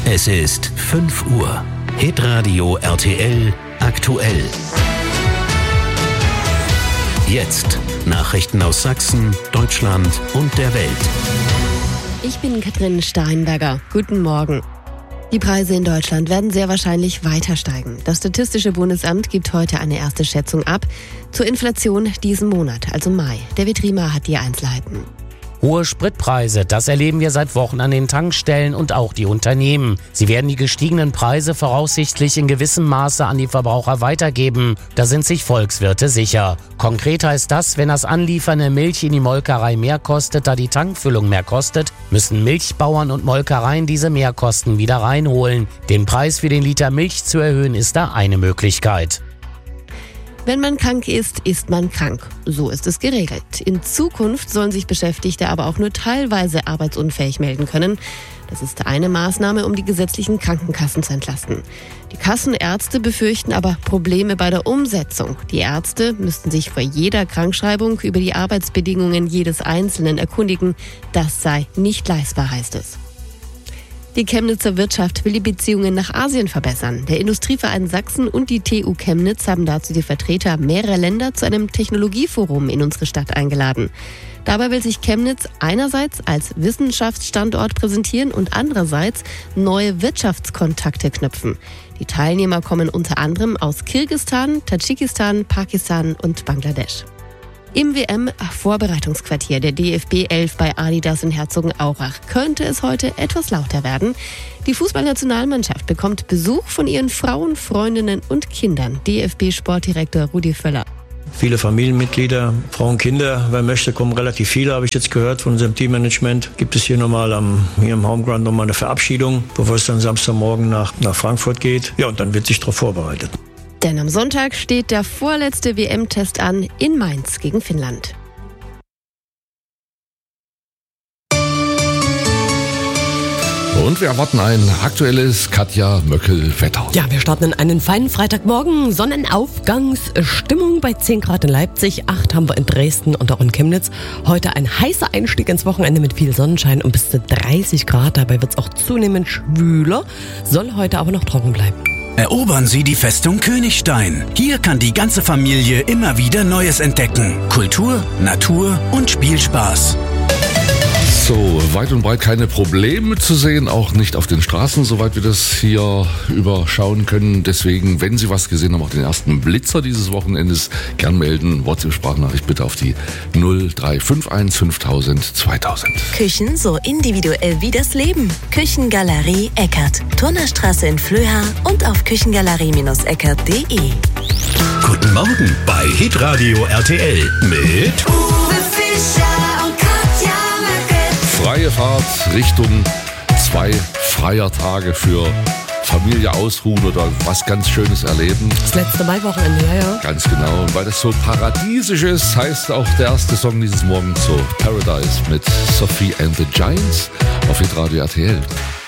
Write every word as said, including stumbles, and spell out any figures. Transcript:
Es ist fünf Uhr. Hitradio R T L aktuell. Jetzt Nachrichten aus Sachsen, Deutschland und der Welt. Ich bin Katrin Steinberger. Guten Morgen. Die Preise in Deutschland werden sehr wahrscheinlich weiter steigen. Das Statistische Bundesamt gibt heute eine erste Schätzung ab zur Inflation diesen Monat, also Mai. David Riemer hat die Einzelheiten. Hohe Spritpreise, das erleben wir seit Wochen an den Tankstellen und auch die Unternehmen. Sie werden die gestiegenen Preise voraussichtlich in gewissem Maße an die Verbraucher weitergeben. Da sind sich Volkswirte sicher. Konkret heißt das, wenn das Anliefern der Milch in die Molkerei mehr kostet, da die Tankfüllung mehr kostet, müssen Milchbauern und Molkereien diese Mehrkosten wieder reinholen. Den Preis für den Liter Milch zu erhöhen, ist da eine Möglichkeit. Wenn man krank ist, ist man krank. So ist es geregelt. In Zukunft sollen sich Beschäftigte aber auch nur teilweise arbeitsunfähig melden können. Das ist eine Maßnahme, um die gesetzlichen Krankenkassen zu entlasten. Die Kassenärzte befürchten aber Probleme bei der Umsetzung. Die Ärzte müssten sich vor jeder Krankschreibung über die Arbeitsbedingungen jedes Einzelnen erkundigen. Das sei nicht leistbar, heißt es. Die Chemnitzer Wirtschaft will die Beziehungen nach Asien verbessern. Der Industrieverein Sachsen und die T U Chemnitz haben dazu die Vertreter mehrerer Länder zu einem Technologieforum in unsere Stadt eingeladen. Dabei will sich Chemnitz einerseits als Wissenschaftsstandort präsentieren und andererseits neue Wirtschaftskontakte knüpfen. Die Teilnehmer kommen unter anderem aus Kirgisistan, Tadschikistan, Pakistan und Bangladesch. Im W M-Vorbereitungsquartier der D F B elf bei Adidas in Herzogenaurach könnte es heute etwas lauter werden. Die Fußballnationalmannschaft bekommt Besuch von ihren Frauen, Freundinnen und Kindern. D F B-Sportdirektor Rudi Völler. Viele Familienmitglieder, Frauen, Kinder, wer möchte, kommen relativ viele, habe ich jetzt gehört von unserem Teammanagement. Gibt es hier nochmal am, hier im Homeground nochmal eine Verabschiedung, bevor es dann Samstagmorgen nach, nach Frankfurt geht. Ja, und dann wird sich darauf vorbereitet. Denn am Sonntag steht der vorletzte W M-Test an in Mainz gegen Finnland. Und wir erwarten ein aktuelles Katja Möckel-Wetter. Ja, wir starten in einen feinen Freitagmorgen. Sonnenaufgangsstimmung bei zehn Grad in Leipzig, acht haben wir in Dresden und auch in Chemnitz. Heute ein heißer Einstieg ins Wochenende mit viel Sonnenschein und bis zu dreißig Grad. Dabei wird es auch zunehmend schwüler, soll heute aber noch trocken bleiben. Erobern Sie die Festung Königstein. Hier kann die ganze Familie immer wieder Neues entdecken. Kultur, Natur und Spielspaß. So, weit und breit keine Probleme zu sehen, auch nicht auf den Straßen, soweit wir das hier überschauen können. Deswegen, wenn Sie was gesehen haben, auch den ersten Blitzer dieses Wochenendes, gern melden. WhatsApp-Sprachnachricht bitte auf die null drei fünf eins fünftausend zweitausend. Küchen so individuell wie das Leben. Küchengalerie Eckert. Turnerstraße in Flöha und auf küchengalerie Eckert punkt de. Guten Morgen bei Hitradio R T L mit Uwe Fischer und Katja Möckel. Freie Fahrt Richtung zwei Feiertage für Familie ausruhen oder was ganz Schönes erleben. Das letzte Maiwochenende, ja, ja. Ganz genau. Und weil das so paradiesisch ist, heißt auch der erste Song dieses Morgens so Paradise mit Sophie and the Giants auf Hitradio R T L.